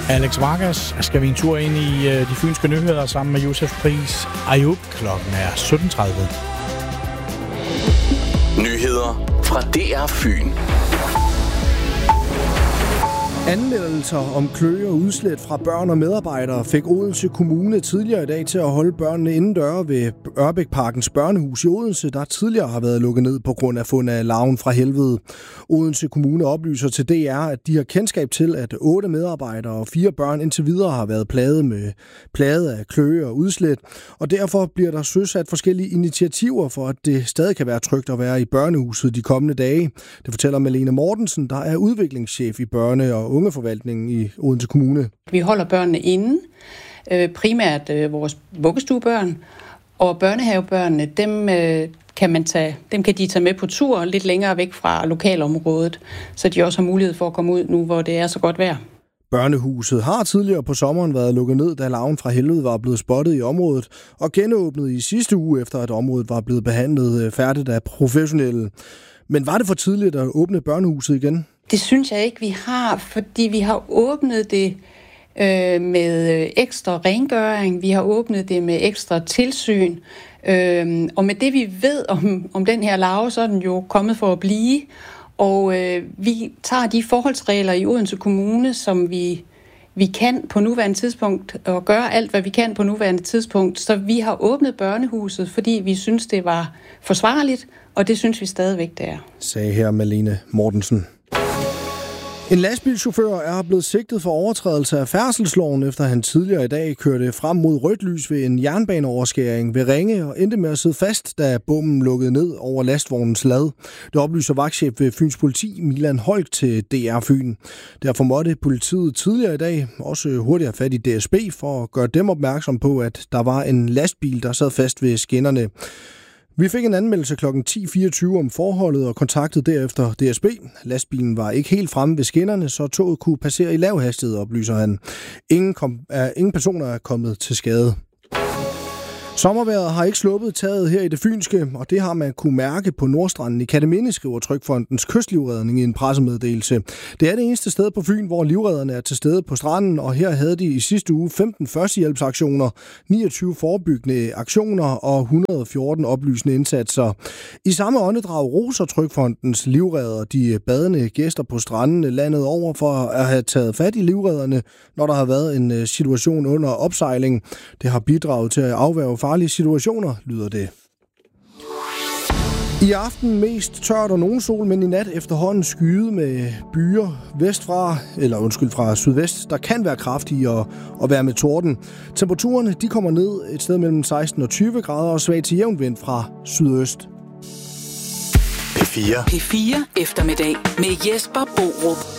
Alex Vargas skal vi en tur ind i de fynske nyheder sammen med Josef Pris Ayub. Klokken er 17.30. Nyheder fra DR Fyn. Anmeldelser om kløe og udslæt fra børn og medarbejdere fik Odense Kommune tidligere i dag til at holde børnene indendøre ved Ørbækparkens børnehus i Odense, der tidligere har været lukket ned på grund af fund af larven fra helvede. Odense Kommune oplyser til DR, at de har kendskab til, at 8 medarbejdere og 4 børn indtil videre har været plaget af kløe og udslæt, og derfor bliver der søsat forskellige initiativer for, at det stadig kan være trygt at være i børnehuset de kommende dage. Det fortæller Malene Mortensen, der er udviklingschef i børne- og ungeforvaltningen i Odense Kommune. Vi holder børnene inde, primært vores vuggestuebørn, og børnehavebørnene, dem kan de tage med på tur lidt længere væk fra lokalområdet, så de også har mulighed for at komme ud nu, hvor det er så godt vejr. Børnehuset har tidligere på sommeren været lukket ned, da larven fra helvede var blevet spottet i området, og genåbnet i sidste uge, efter at området var blevet behandlet færdigt af professionelle. Men var det for tidligt at åbne børnehuset igen? Det synes jeg ikke, vi har, fordi vi har åbnet det med ekstra rengøring, vi har åbnet det med ekstra tilsyn, og med det vi ved om den her larve, så er den jo kommet for at blive, og vi tager de forholdsregler i Odense Kommune, som vi kan på nuværende tidspunkt, og gør alt, hvad vi kan på nuværende tidspunkt, så vi har åbnet børnehuset, fordi vi synes, det var forsvarligt, og det synes vi stadigvæk, det er. Sagde her Malene Mortensen. En lastbilchauffør er blevet sigtet for overtrædelse af færdselsloven, efter han tidligere i dag kørte frem mod rødt lys ved en jernbaneoverskæring ved Ringe og endte med at sidde fast, da bommen lukkede ned over lastvognens lad. Det oplyser vagtchef ved Fyns Politi, Milan Holk, til DR Fyn. Derfor måtte politiet tidligere i dag også hurtigt have fat i DSB for at gøre dem opmærksom på, at der var en lastbil, der sad fast ved skinnerne. Vi fik en anmeldelse kl. 10.24 om forholdet og kontaktede derefter DSB. Lastbilen var ikke helt fremme ved skinnerne, så toget kunne passere i lav hastighed, oplyser han. Ingen personer er kommet til skade. Sommervejret har ikke sluppet taget her i det fynske, og det har man kunne mærke på Nordstranden i Kerteminde, skriver Trygfondens Kystlivredning i en pressemeddelelse. Det er det eneste sted på Fyn, hvor livredderne er til stede på stranden, og her havde de i sidste uge 15 førstehjælpsaktioner, 29 forebyggende aktioner og 114 oplysende indsatser. I samme åndedrag roser Trygfondens livredder de badende gæster på stranden landet over for at have taget fat i livredderne, når der har været en situation under opsejling. Det har bidraget til at afværge farlige situationer, lyder det. I aften mest tørt og nogen sol, men i nat efterhånden skyde med byer fra sydvest, der kan være kraftige og være med torden. Temperaturerne de kommer ned et sted mellem 16 og 20 grader og svag til jævn vind fra sydøst. P4 eftermiddag med Jesper Borup.